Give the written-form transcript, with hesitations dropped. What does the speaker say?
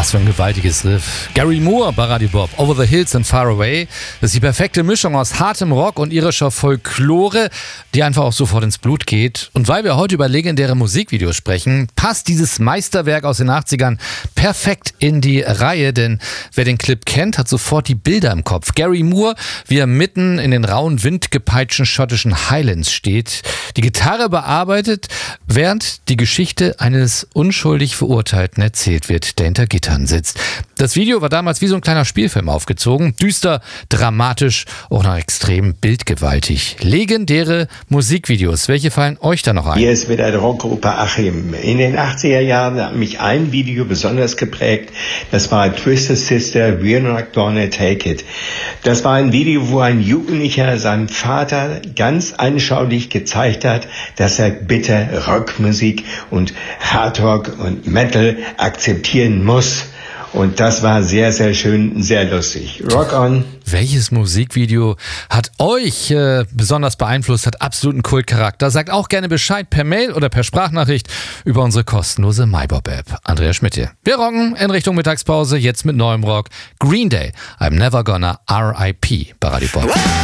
Was für ein gewaltiges Riff. Gary Moore bei Radio Bob, Over the Hills and Far Away. Das ist die perfekte Mischung aus hartem Rock und irischer Folklore, die einfach auch sofort ins Blut geht. Und weil wir heute über legendäre Musikvideos sprechen, passt dieses Meisterwerk aus den 80ern perfekt in die Reihe, denn wer den Clip kennt, hat sofort die Bilder im Kopf. Gary Moore, wie er mitten in den rauen, windgepeitschten schottischen Highlands steht, die Gitarre bearbeitet, während die Geschichte eines unschuldig Verurteilten erzählt wird, der hinter Gittern sitzt. Das Video war damals wie so ein kleiner Spielfilm aufgezogen. Düster, dramatisch, auch noch extrem bildgewaltig. Legendäre Musikvideos. Welche fallen euch da noch ein? Hier ist wieder der Rockgruppe Achim. In den 80er Jahren hat mich ein Video besonders geprägt. Das war Twisted Sister, We're Not Gonna Take It. Das war ein Video, wo ein Jugendlicher seinem Vater ganz anschaulich gezeigt hat, dass er bitte Rockmusik und Hardrock und Metal akzeptieren muss. Und das war sehr, sehr schön, sehr lustig. Rock on. Welches Musikvideo hat euch besonders beeinflusst, hat absoluten Kultcharakter? Sagt auch gerne Bescheid per Mail oder per Sprachnachricht über unsere kostenlose MyBob-App. Andreas Schmidt hier. Wir rocken in Richtung Mittagspause, jetzt mit neuem Rock. Green Day, I'm Never Gonna R.I.P. bei Radio Bob.